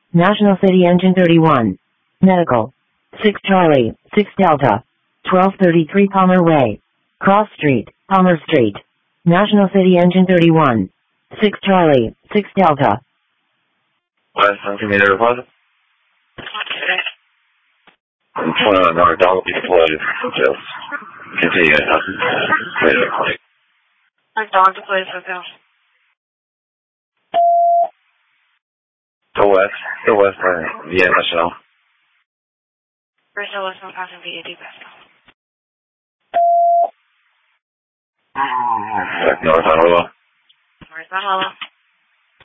National City Engine 31. Medical. 6 Charlie, 6 Delta. 1233 Palmer Way. Cross Street, Palmer Street. National City Engine 31. 6 Charlie, 6 Delta. Last time you made a deposit? Okay. $21 before details. Continue. Later. I'm down to place with him. The West, Via Nacional. Brazil West, passing via Pesto. North Honolulu. North Honolulu.